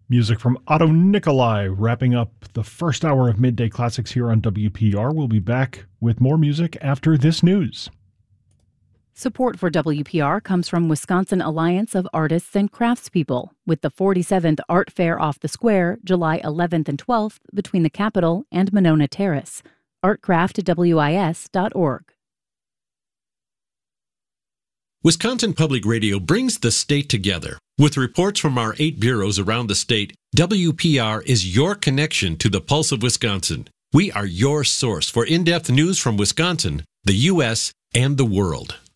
Music from Otto Nikolai, wrapping up the first hour of Midday Classics here on WPR. We'll be back with more music after this news. Support for WPR comes from Wisconsin Alliance of Artists and Craftspeople, with the 47th Art Fair off the Square, July 11th and 12th, between the Capitol and Monona Terrace. artcraftwis.org. Wisconsin Public Radio brings the state together. With reports from our 8 bureaus around the state, WPR is your connection to the pulse of Wisconsin. We are your source for in-depth news from Wisconsin, the U.S., and the world.